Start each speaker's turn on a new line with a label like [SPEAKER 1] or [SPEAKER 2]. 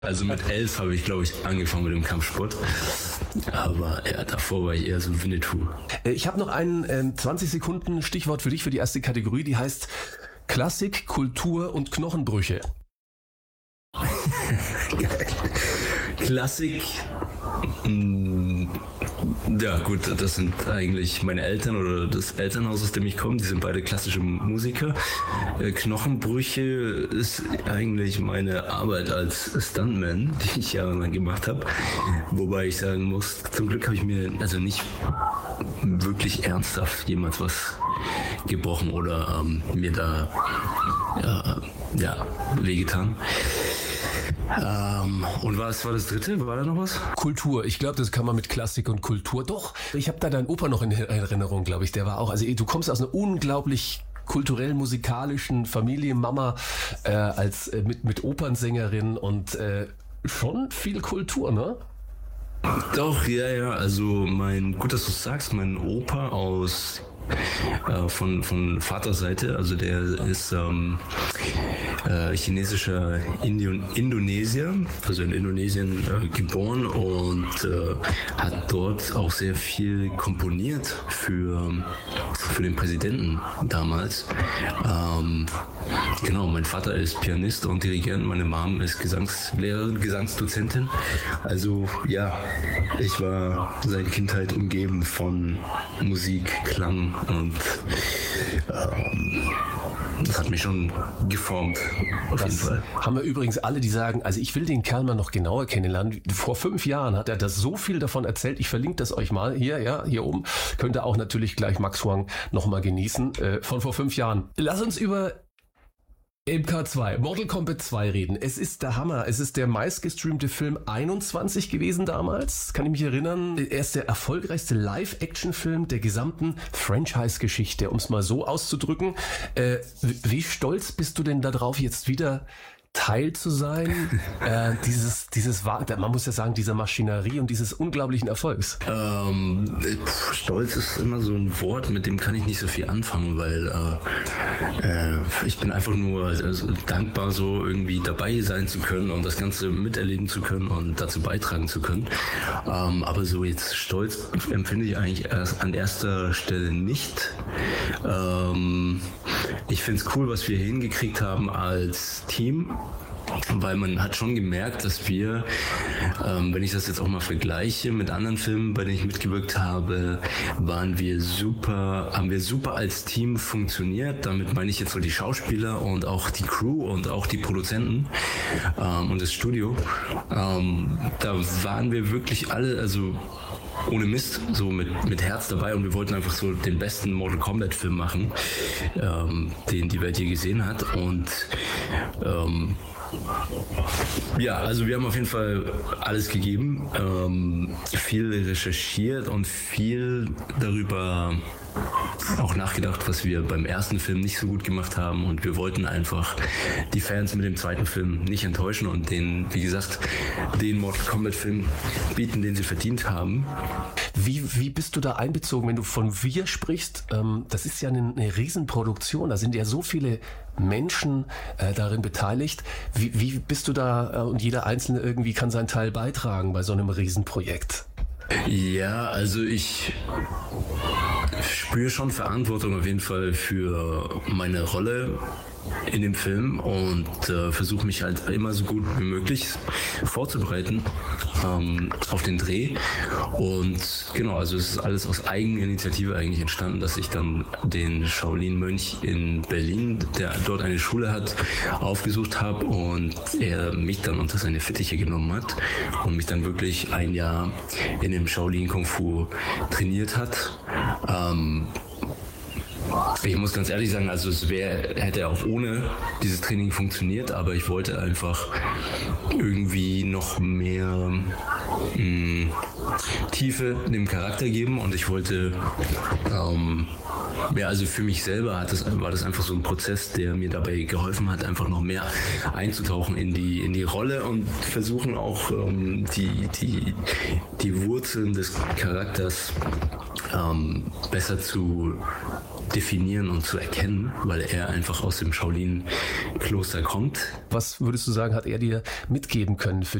[SPEAKER 1] Also mit 11 habe ich, glaube ich, angefangen mit dem Kampfsport. Aber ja, davor war ich eher so Winnetou.
[SPEAKER 2] Ich habe noch ein 20 Sekunden Stichwort für dich, für die erste Kategorie, die heißt Klassik, Kultur und Knochenbrüche.
[SPEAKER 1] Klassik. Ja gut, das sind eigentlich meine Eltern oder das Elternhaus, aus dem ich komme. Die sind beide klassische Musiker. Knochenbrüche ist eigentlich meine Arbeit als Stuntman, die ich jahrelang gemacht habe. Wobei ich sagen muss, zum Glück habe ich mir also nicht wirklich ernsthaft jemals was gebrochen oder mir da wehgetan. Und was war das dritte? War da noch was?
[SPEAKER 2] Kultur. Ich glaube, das kann man mit Klassik und Kultur. Doch, ich habe da deinen Opa noch in Erinnerung, glaube ich. Der war auch, also du kommst aus einer unglaublich kulturell-musikalischen Familie, Mama mit Opernsängerin und schon viel Kultur, ne?
[SPEAKER 1] Doch, ja. Also gut, dass du sagst, mein Opa von Vaterseite, also der ist chinesischer Indonesier, also in Indonesien geboren und hat dort auch sehr viel komponiert für den Präsidenten damals. Genau, mein Vater ist Pianist und Dirigent, meine Mom ist Gesangslehrerin, Gesangsdozentin. Also ja, ich war seit Kindheit umgeben von Musik, Klang und das hat mich schon geformt, auf jeden Fall.
[SPEAKER 2] Haben wir übrigens alle, die sagen, also ich will den Kerl mal noch genauer kennenlernen. Vor 5 Jahren hat er das so viel davon erzählt. Ich verlinke das euch mal hier oben. Könnt ihr auch natürlich gleich Max Huang nochmal genießen. Von vor 5 Jahren. Lass uns über MK2, Mortal Kombat 2 reden. Es ist der Hammer. Es ist der meistgestreamte Film 21 gewesen damals. Kann ich mich erinnern. Er ist der erfolgreichste Live-Action-Film der gesamten Franchise-Geschichte, um es mal so auszudrücken. Wie stolz bist du denn darauf, jetzt wieder Teil zu sein, man muss ja sagen, dieser Maschinerie und dieses unglaublichen Erfolgs?
[SPEAKER 1] Stolz ist immer so ein Wort, mit dem kann ich nicht so viel anfangen, weil ich bin einfach nur dankbar, so irgendwie dabei sein zu können und das Ganze miterleben zu können und dazu beitragen zu können. Aber so jetzt Stolz empfinde ich eigentlich erst an erster Stelle nicht. Ich finde es cool, was wir hingekriegt haben als Team. Weil man hat schon gemerkt, dass wir, wenn ich das jetzt auch mal vergleiche mit anderen Filmen, bei denen ich mitgewirkt habe, haben wir super als Team funktioniert. Damit meine ich jetzt so die Schauspieler und auch die Crew und auch die Produzenten und das Studio. Da waren wir wirklich alle, also ohne Mist, so mit Herz dabei und wir wollten einfach so den besten Mortal Kombat Film machen, den die Welt je gesehen hat und ja, also wir haben auf jeden Fall alles gegeben, viel recherchiert und viel darüber auch nachgedacht, was wir beim ersten Film nicht so gut gemacht haben und wir wollten einfach die Fans mit dem zweiten Film nicht enttäuschen und denen, wie gesagt, den Mortal Kombat Film bieten, den sie verdient haben.
[SPEAKER 2] Wie bist du da einbezogen, wenn du von wir sprichst? Das ist ja eine Riesenproduktion, da sind ja so viele Menschen darin beteiligt. Wie bist du da und jeder Einzelne irgendwie kann seinen Teil beitragen bei so einem Riesenprojekt?
[SPEAKER 1] Ja, also ich spüre schon Verantwortung auf jeden Fall für meine Rolle in dem Film und versuche mich halt immer so gut wie möglich vorzubereiten auf den Dreh. Und genau, also es ist alles aus Eigeninitiative eigentlich entstanden, dass ich dann den Shaolin-Mönch in Berlin, der dort eine Schule hat, aufgesucht habe und er mich dann unter seine Fittiche genommen hat und mich dann wirklich ein Jahr in dem Shaolin Kung Fu trainiert hat. Ich muss ganz ehrlich sagen, also hätte auch ohne dieses Training funktioniert, aber ich wollte einfach irgendwie noch mehr Tiefe dem Charakter geben und ich wollte, also für mich selber war das einfach so ein Prozess, der mir dabei geholfen hat, einfach noch mehr einzutauchen in die Rolle und versuchen auch die Wurzeln des Charakters besser zu definieren und zu erkennen, weil er einfach aus dem Shaolin-Kloster kommt.
[SPEAKER 2] Was würdest du sagen, hat er dir mitgeben können für